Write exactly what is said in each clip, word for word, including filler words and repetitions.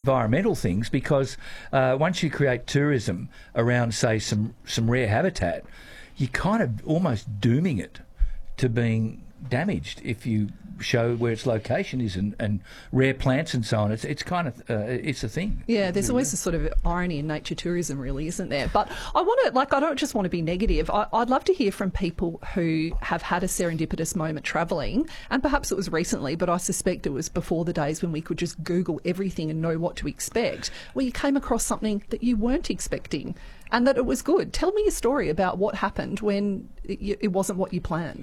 environmental things, because uh, once you create tourism around, say, some, some rare habitat, you're kind of almost dooming it to being damaged if you show where its location is, and, and rare plants and so on. It's it's kind of uh, it's a thing. Yeah, there's always a sort of irony in nature tourism, really, isn't there? But I want to, like, I don't just want to be negative. I, I'd love to hear from people who have had a serendipitous moment travelling, and perhaps it was recently, but I suspect it was before the days when we could just Google everything and know what to expect, where you came across something that you weren't expecting and that it was good. Tell me a story about what happened when it, it wasn't what you planned.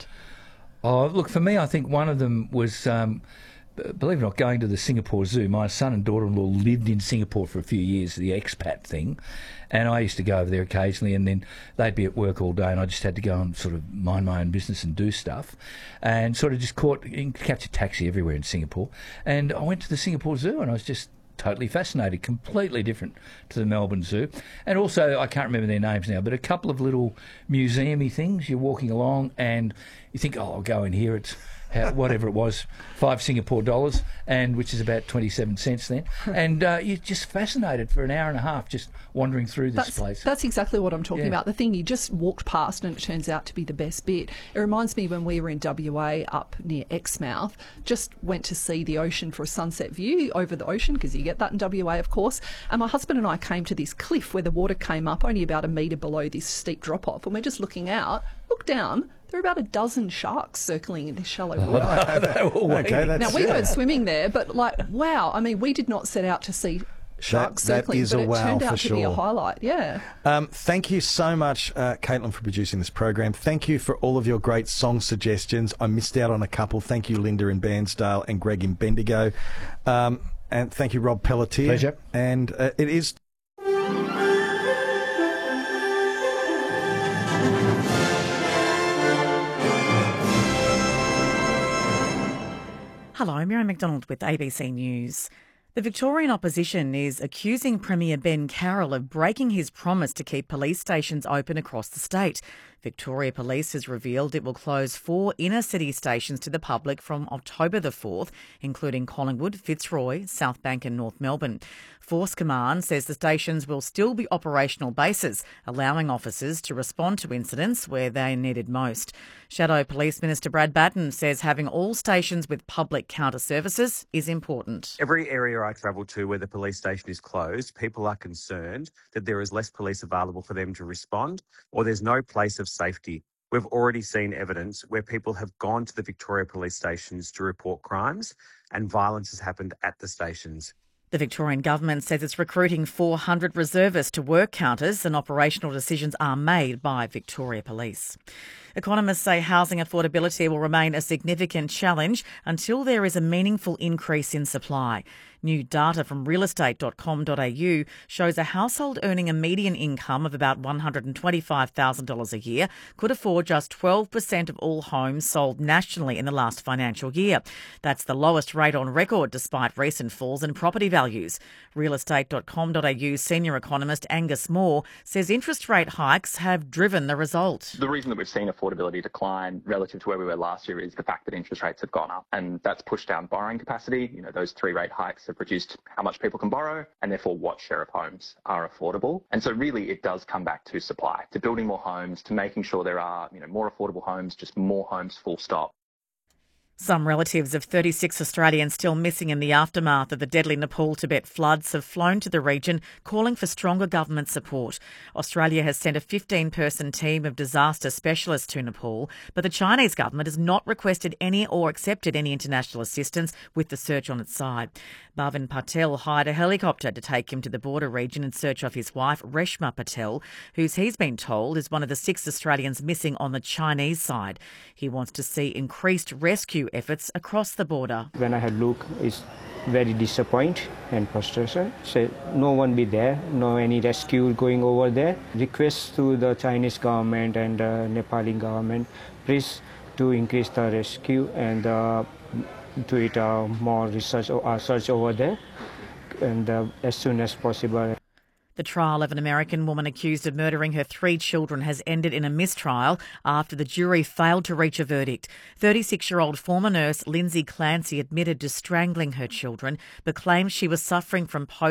Oh, look, for me, I think one of them was, um, believe it or not, going to the Singapore Zoo. My son and daughter-in-law lived in Singapore for a few years, the expat thing, and I used to go over there occasionally, and then they'd be at work all day, and I just had to go and sort of mind my own business and do stuff, and sort of just caught, catch a taxi everywhere in Singapore. And I went to the Singapore Zoo, and I was just totally fascinated, completely different to the Melbourne Zoo. And also, I can't remember their names now, but a couple of little museum-y things. You're walking along and you think, oh, I'll go in here. It's how, whatever it was, five Singapore dollars, and which is about twenty-seven cents then. And uh, you're just fascinated for an hour and a half just wandering through this that's, place. That's exactly what I'm talking Yeah. about. The thing you just walked past and it turns out to be the best bit. It reminds me when we were in W A up near Exmouth, just went to see the ocean for a sunset view over the ocean, because you get that in W A, of course. And my husband and I came to this cliff where the water came up only about a metre below this steep drop-off, and we're just looking out, look down, there are about a dozen sharks circling in this shallow water. They were waiting. Okay, that's, Now, we yeah. weren't swimming there, but like, wow, I mean, we did not set out to see sharks That- that circling, is but a it wow turned out for to be a sure. highlight, yeah. Um, thank you so much, uh, Caitlin, for producing this program. Thank you for all of your great song suggestions. I missed out on a couple. Thank you, Linda in Bairnsdale and Greg in Bendigo. Um, and thank you, Rob Pelletier. Pleasure. And uh, it is... Hello, Mary McDonald with A B C News. The Victorian opposition is accusing Premier Ben Carroll of breaking his promise to keep police stations open across the state. Victoria Police has revealed it will close four inner-city stations to the public from October the fourth, including Collingwood, Fitzroy, South Bank and North Melbourne. Force Command says the stations will still be operational bases, allowing officers to respond to incidents where they are needed most. Shadow Police Minister Brad Batten says having all stations with public counter services is important. Every area I travel to where the police station is closed, people are concerned that there is less police available for them to respond, or there's no place of safety. We've already seen evidence where people have gone to the Victoria police stations to report crimes, and violence has happened at the stations. The Victorian government says it's recruiting four hundred reservists to work counters, and operational decisions are made by Victoria Police. Economists say housing affordability will remain a significant challenge until there is a meaningful increase in supply. New data from real estate dot com dot a u shows a household earning a median income of about one hundred twenty-five thousand dollars a year could afford just twelve percent of all homes sold nationally in the last financial year. That's the lowest rate on record despite recent falls in property values. real estate dot com dot a u senior economist Angus Moore says interest rate hikes have driven the result. The reason that we've seen affordability decline relative to where we were last year is the fact that interest rates have gone up, and that's pushed down borrowing capacity. You know, those three rate hikes have reduced how much people can borrow and therefore what share of homes are affordable. And so really it does come back to supply, to building more homes, to making sure there are, you know, more affordable homes, just more homes full stop. Some relatives of thirty-six Australians still missing in the aftermath of the deadly Nepal-Tibet floods have flown to the region, calling for stronger government support. Australia has sent a fifteen-person team of disaster specialists to Nepal, but the Chinese government has not requested any or accepted any international assistance with the search on its side. Bhavin Patel hired a helicopter to take him to the border region in search of his wife, Reshma Patel, who he's been told is one of the six Australians missing on the Chinese side. He wants to see increased rescue efforts across the border. When I had looked, it's very disappointed and frustration. So no one be there, no any rescue going over there. Request to the Chinese government and the Nepali government, please to increase the rescue and uh, do it uh, more research or uh, search over there, and uh, as soon as possible. The trial of an American woman accused of murdering her three children has ended in a mistrial after the jury failed to reach a verdict. thirty-six-year-old former nurse Lindsay Clancy admitted to strangling her children, but claims she was suffering from post